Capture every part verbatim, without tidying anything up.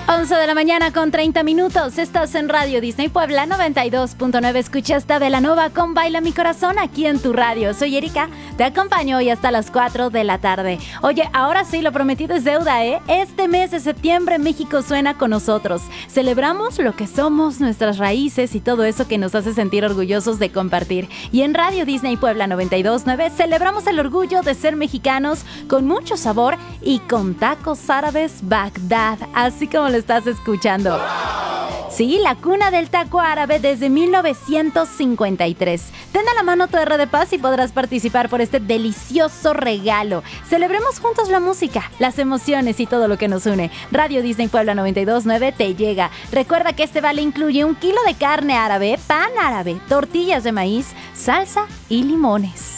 once de la mañana con treinta minutos. Estás en Radio Disney Puebla noventa y dos punto nueve. Escuchaste a Belanova con Baila mi corazón aquí en tu radio. Soy Erika, te acompaño hoy hasta las cuatro de la tarde. Oye, ahora sí, lo prometido es deuda, ¿eh? Este mes de septiembre México suena con nosotros. Celebramos lo que somos, nuestras raíces y todo eso que nos hace sentir orgullosos de compartir. Y en Radio Disney Puebla noventa y dos punto nueve celebramos el orgullo de ser mexicanos con mucho sabor y con tacos árabes Bagdad, así como lo estás escuchando. Sí, la cuna del taco árabe desde mil novecientos cincuenta y tres. Ten a la mano tu R de Paz y podrás participar por este delicioso regalo. Celebremos juntos la música, las emociones y todo lo que nos une. Radio Disney Puebla noventa y dos punto nueve te llega. Recuerda que este vale incluye un kilo de carne árabe, pan árabe, tortillas de maíz, salsa y limones.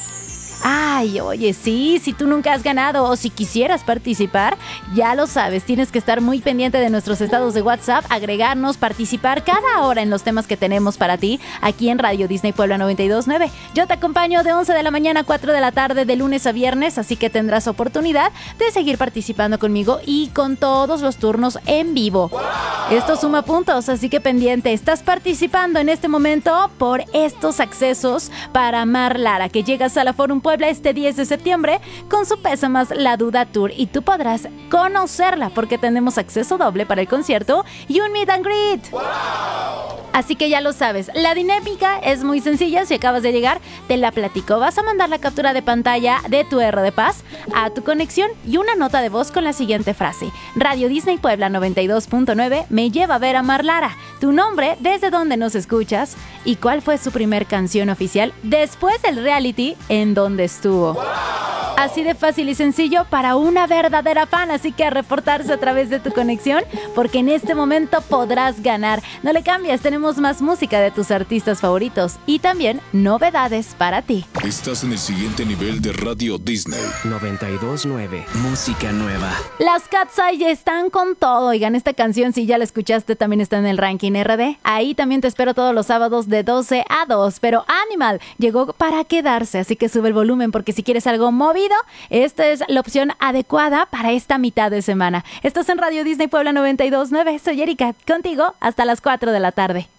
Ay, oye, sí, si tú nunca has ganado o si quisieras participar, ya lo sabes, tienes que estar muy pendiente de nuestros estados de WhatsApp, agregarnos, participar cada hora en los temas que tenemos para ti aquí en Radio Disney Puebla noventa y dos punto nueve. Yo te acompaño de once de la mañana a cuatro de la tarde de lunes a viernes, así que tendrás oportunidad de seguir participando conmigo y con todos los turnos en vivo. Esto suma puntos, así que pendiente, estás participando en este momento por estos accesos para Mar Lara, que llegas a la Forum Puebla este diez de septiembre con su Pesa Más La Duda Tour, y tú podrás conocerla porque tenemos acceso doble para el concierto y un meet and greet. ¡Wow! Así que ya lo sabes, la dinámica es muy sencilla. Si acabas de llegar, te la platico. Vas a mandar la captura de pantalla de tu R de Paz a tu conexión y una nota de voz con la siguiente frase: Radio Disney Puebla noventa y dos punto nueve me lleva a ver a Mar Lara. Tu nombre, desde dónde nos escuchas y cuál fue su primer canción oficial después del reality en donde estuvo. ¡Wow! Así de fácil y sencillo para una verdadera fan, así que a reportarse a través de tu conexión porque en este momento podrás ganar. No le cambies, tenemos más música de tus artistas favoritos y también novedades para ti. Estás en el siguiente nivel de Radio Disney noventa y dos punto nueve. Música nueva. Las Cat's Eye ya están con todo. Oigan, esta canción, si ya la escuchaste, también está en el ranking R D. Ahí también te espero todos los sábados de doce a dos. Pero Animal llegó para quedarse, así que sube el volumen porque si quieres algo movido, esta es la opción adecuada para esta mitad de semana. Estás en Radio Disney Puebla noventa y dos punto nueve. Soy Erika, contigo hasta las cuatro de la tarde.